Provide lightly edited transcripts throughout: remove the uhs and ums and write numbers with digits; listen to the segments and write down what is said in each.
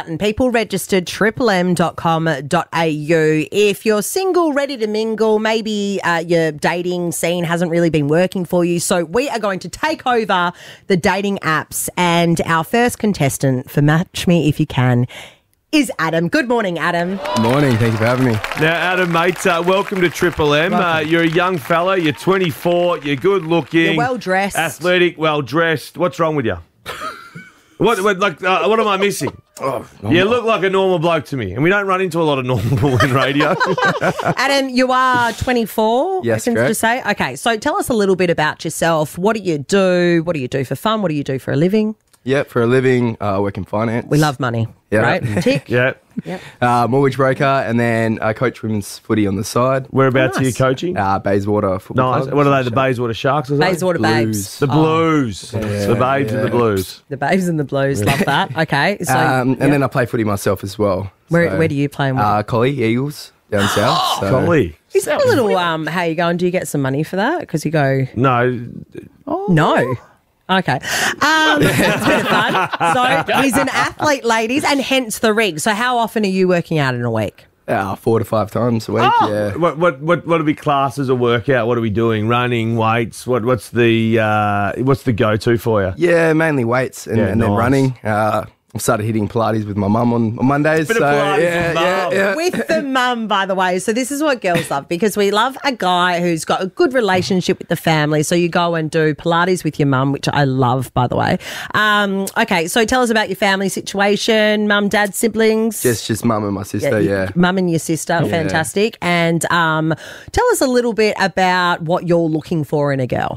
button. People registered triplem.com.au. If you're single, ready to mingle, maybe your dating scene hasn't really been working for you. So we are going to take over the dating apps, and our first contestant for Match Me If You Can is Adam. Good morning, Adam. Morning, thank you for having me. Now, Adam, mate, welcome to Triple M. You're a young fella, you're 24, you're good looking. You're well-dressed. Athletic, well-dressed. What's wrong with you? What am I missing? You look like a normal bloke to me, and we don't run into a lot of normal people in radio. Adam, you are 24? Yes, Did you correct. say? Okay, so tell us a little bit about yourself. What do you do? What do you do for fun? What do you do for a living? Yeah, for a living, I work in finance. We love money, Yeah. right? Tick. Yeah. Mortgage broker, and then I coach women's footy on the side. Whereabouts are you Nice. coaching? Bayswater football Nice. club. What are they, the Bayswater Sharks or something? Bayswater Babes. The Blues. The Babes and the Blues. The Babes and the Blues. Love that. Okay. So And then I play footy myself as well. where do you play and what? Collie Eagles down south. So. Golly. Is that a little, how you going? Do you get some money for that? Because you go, No. no. Okay. It's a bit of fun. So he's an athlete, ladies, and hence the rig. So how often are you working out in a week? 4 to 5 times a week, yeah. What are we classes or workout? What are we doing? Running, weights? What's the go-to for you? Yeah, mainly weights and then nice. running. I started hitting Pilates with my mum on Mondays. Bit of Pilates with mum. With the mum, by the way. So this is what girls love, because we love a guy who's got a good relationship with the family. So you go and do Pilates with your mum, which I love, by the way. Okay, so tell us about your family situation. Mum, dad, siblings? Just mum and my sister, yeah. Mum and your sister, fantastic. And tell us a little bit about what you're looking for in a girl.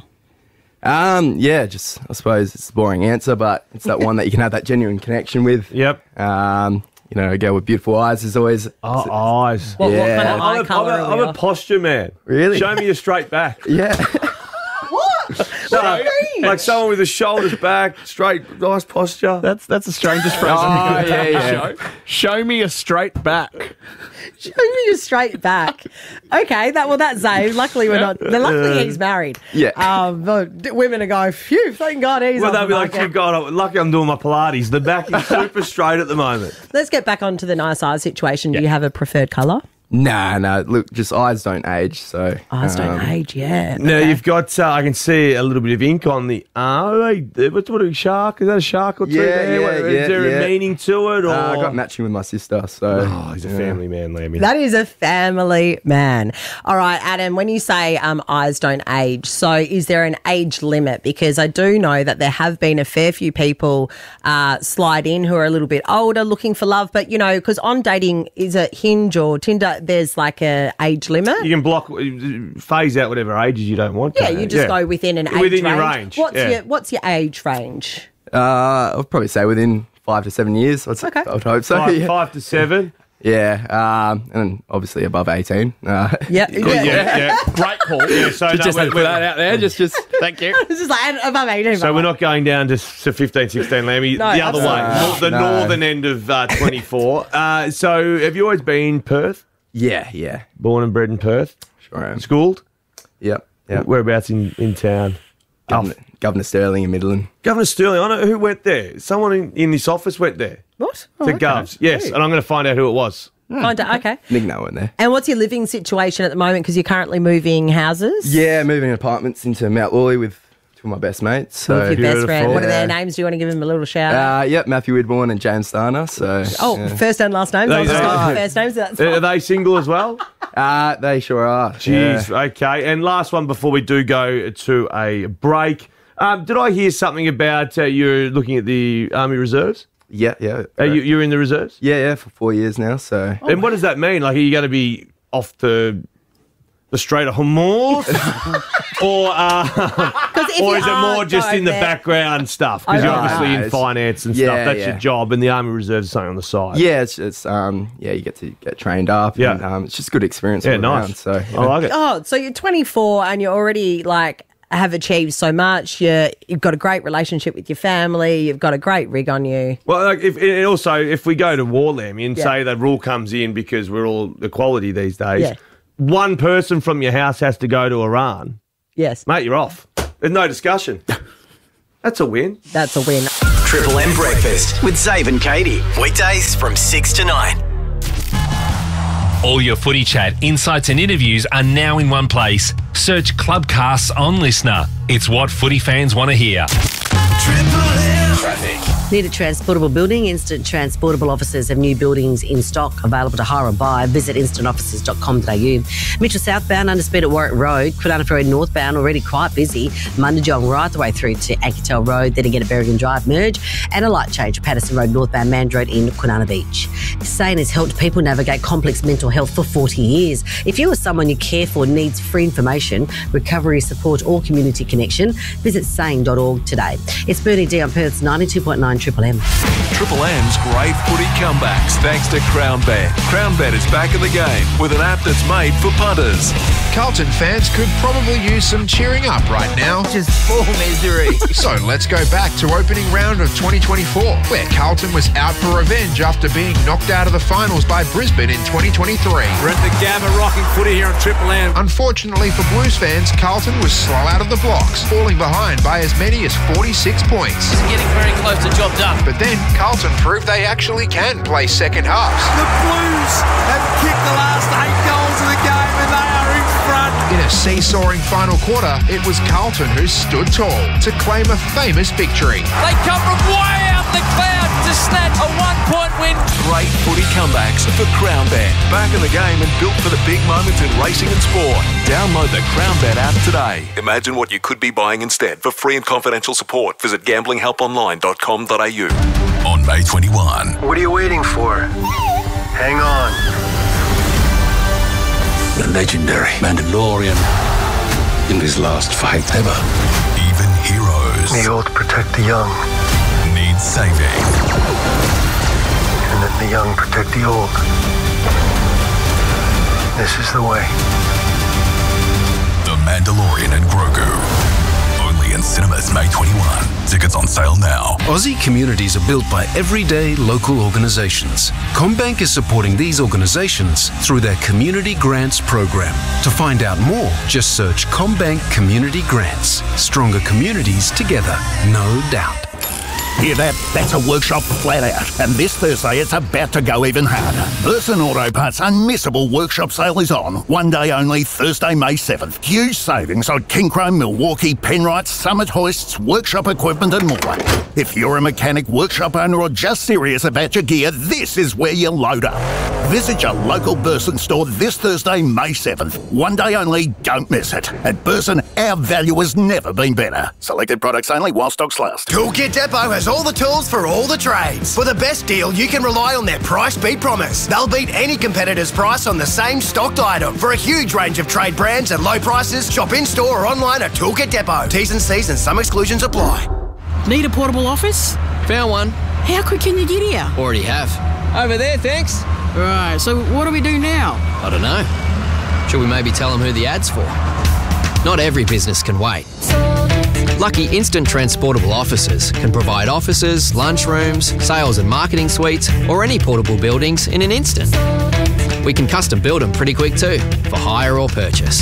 I suppose it's a boring answer, but it's that one that you can have that genuine connection with. Yep. A girl with beautiful eyes is always... Eyes. What kind Yeah. of eye colour are I'm we a off? posture man. Really? Show me your straight back. Yeah. No, like someone with the shoulders back, straight, nice posture. That's the strangest phrase Oh, I've heard yeah, on the show. Show me a straight back. Show me your straight back. Okay, that's Zane. Luckily we're not. Luckily he's married. Yeah. But women are going, phew, thank God he's Well, off they'll the be like, market. God, lucky I'm doing my Pilates. The back is super straight at the moment. Let's get back onto the nice eyes situation. Do you have a preferred colour? No. Look, just eyes don't age, so... Eyes don't age, yeah. Now, Okay. you've got, I can see a little bit of ink on the arm. What a shark? Is that a shark or two there? Is there a meaning to it? Or? I got matching with my sister, so... Oh, he's a family man, Lammy. That is a family man. All right, Adam, when you say eyes don't age, so is there an age limit? Because I do know that there have been a fair few people slide in who are a little bit older looking for love, but, because on dating, is it Hinge or Tinder, there's like a age limit? You can phase out whatever ages you don't want. Yeah, can't you just go within an age Within range. your range, What's your age range? I'll probably say within 5 to 7 years. Okay. I would hope so. 5 to 7. Yeah, and obviously above 18. Yeah. Great call. Yeah, so Just had to put that out there. Just Thank you. It's just like above 18. So we're not going down to 15, 16, Lammy. No, the other way, the northern end of 24. So have you always been Perth? yeah. Born and bred in Perth? Sure am. Schooled? Yep. Whereabouts in town? Governor Sterling in Midland. Governor Sterling. I know who went there. Someone in this office went there. What? To Govs. Yes, and I'm going to find out who it was. Okay. Nick no went there. And what's your living situation at the moment? Because you're currently moving houses? Yeah, moving apartments into Mount Lawley with two of my best mates. So With your best friend. Beautiful. What are their Yeah. names? Do you want to give them a little shout out? Yep, Matthew Widborn and James Starner. So First and last names. I'll just go they- with first names. That's Are fine. they single as well? they sure are. Jeez, okay. And last one before we do go to a break. Did I hear something about you're looking at the Army Reserves? Yeah. You're in the reserves? Yeah, for 4 years now. So And what does that mean? Like, are you going to be off the Strait of Hormuz? or is it more just in the background stuff? Because you're obviously in it's- finance and stuff. yeah, That's yeah. your job, and the Army Reserves is something on the side. yeah, it's you get to get trained up. Yeah. and, it's just a good experience. Yeah, all nice. around, so I like it. Oh, so you're 24 and you're already have achieved so much. You've got a great relationship with your family. You've got a great rig on you. Well, like if we go to war, Lammy, and say that rule comes in because we're all equality these days, Yeah. one person from your house has to go to Iran. Yes, Mate, you're off. There's no discussion. That's a win. that's a win. Triple M Breakfast with Zave and Katie. Weekdays from 6 to 9. All your footy chat, insights and interviews are now in one place. Search Clubcasts on Listener. It's what footy fans want to hear. Triple M Traffic. Need a transportable building? Instant Transportable Offices have new buildings in stock available to hire or buy. Visit instantoffices.com.au. Mitchell southbound, underspeed at Warwick Road. Quinana Road northbound, already quite busy. Mundijong right the way through to Anketel Road, then again at Berrigan Drive merge. And a light change, Patterson Road northbound, Mand Road in Quinana Beach. SANE has helped people navigate complex mental health for 40 years. If you or someone you care for needs free information, recovery support or community connection, visit sane.org today. It's Bernie D on Perth's 92.9 Triple M. Triple M's great footy comebacks thanks to CrownBet. CrownBet is back in the game with an app that's made for punters. Carlton fans could probably use some cheering up right now. Just full misery. So let's go back to opening round of 2024, where Carlton was out for revenge after being knocked out of the finals by Brisbane in 2023. We're at the Gabba rocking footy here on Triple M. Unfortunately for Blues fans, Carlton was slow out of the blocks, falling behind by as many as 46 points. It's getting very close to job done. But then Carlton proved they actually can play second halves. The Blues have kicked the last 8 goals of the game and they are in front. In a seesawing final quarter, it was Carlton who stood tall to claim a famous victory. They come from way out the cloud to snatch a 1-point win. Great footy comebacks for CrownBet. Back in the game and built for the big moments in racing and sport. Download the CrownBet app today. Imagine what you could be buying instead. For free and confidential support, visit gamblinghelponline.com.au. On May 21. What are you waiting for? Hang on. The legendary Mandalorian in his last fight ever. Even heroes The old protect the young, need saving. and then the young protect the old. This is the way. The Mandalorian and Grogu. Only in cinemas May 21. Tickets on sale now. Aussie communities are built by everyday local organisations. CommBank is supporting these organisations through their Community Grants program. To find out more, just search CommBank Community Grants. Stronger communities together, no doubt. Hear that? That's a workshop flat out. And this Thursday, it's about to go even harder. Burson Auto Parts' unmissable workshop sale is on. One day only, Thursday, May 7th. Huge savings on King Chrome, Milwaukee, Penrite, Summit hoists, workshop equipment and more. If you're a mechanic, workshop owner or just serious about your gear, this is where you load up. Visit your local Burson store this Thursday, May 7th. One day only, don't miss it. At Burson, our value has never been better. Selected products only while stocks last. Toolkit Depot has all the tools for all the trades. For the best deal, you can rely on their price beat promise. They'll beat any competitor's price on the same stocked item. For a huge range of trade brands and low prices, shop in-store or online at Toolkit Depot. T's and C's and some exclusions apply. Need a portable office? Found one. How quick can you get here? Already have. Over there, thanks. Right, so what do we do now? I don't know. Should we maybe tell them who the ad's for? Not every business can wait. Lucky Instant Transportable Offices can provide offices, lunchrooms, sales and marketing suites, or any portable buildings in an instant. We can custom build them pretty quick too, for hire or purchase.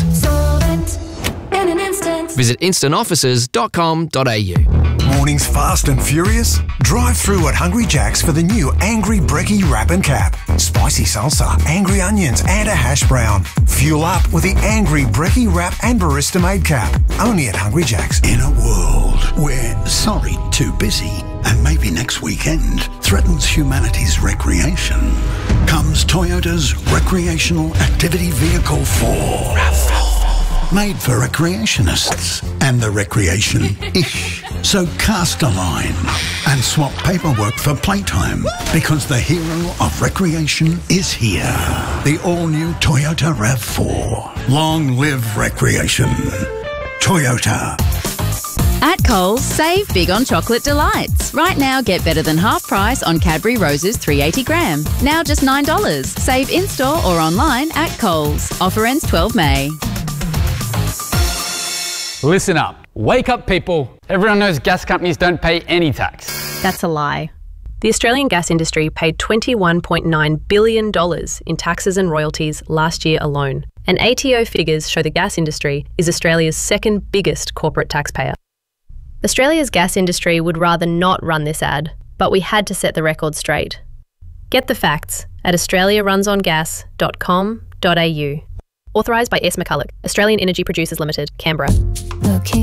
Visit instantoffices.com.au. Mornings fast and furious? Drive through at Hungry Jack's for the new Angry Brekkie Wrap and Cap. Spicy salsa, angry onions and a hash brown. Fuel up with the Angry Brekkie Wrap and Barista Made Cap. Only at Hungry Jack's. In a world where sorry, too busy, and maybe next weekend threatens humanity's recreation, comes Toyota's Recreational Activity Vehicle 4. RAV4. Made for recreationists and the recreation-ish. So cast a line and swap paperwork for playtime, because the hero of recreation is here. The all-new Toyota RAV4. Long live recreation. Toyota. At Coles, save big on chocolate delights. Right now, get better than half price on Cadbury Roses 380 gram. Now just $9. Save in-store or online at Coles. Offer ends 12 May. Listen up. Wake up, people. Everyone knows gas companies don't pay any tax. That's a lie. The Australian gas industry paid $21.9 billion in taxes and royalties last year alone. And ATO figures show the gas industry is Australia's second biggest corporate taxpayer. Australia's gas industry would rather not run this ad, but we had to set the record straight. Get the facts at australiarunsongas.com.au. Authorised by S. McCulloch, Australian Energy Producers Limited, Canberra.